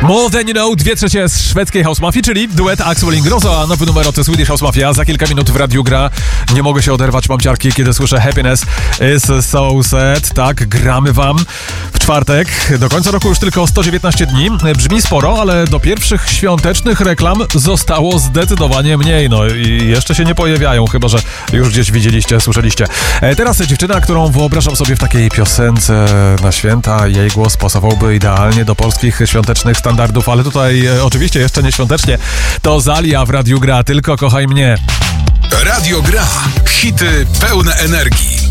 More Than You Know, 2/3 z szwedzkiej House Mafii, czyli duet Axwell Ingrosso, a nowy numer od Swedish House Mafia za kilka minut w Radiu Gra. Nie mogę się oderwać, mam ciarki, kiedy słyszę Happiness is so sad. Tak, gramy wam w czwartek. Do końca roku już tylko 119 dni. Brzmi sporo, ale do pierwszych świątecznych reklam zostało zdecydowanie mniej. No i jeszcze się nie pojawiają, chyba że już gdzieś widzieliście, słyszeliście. Teraz dziewczyna, którą wyobrażam sobie w takiej piosence na święta. Jej głos pasowałby idealnie do polskich świątecznych standardów, ale tutaj oczywiście jeszcze nie świątecznie. To Zalia w Radiu Gra, tylko kochaj mnie. Radio Gra. Hity pełne energii.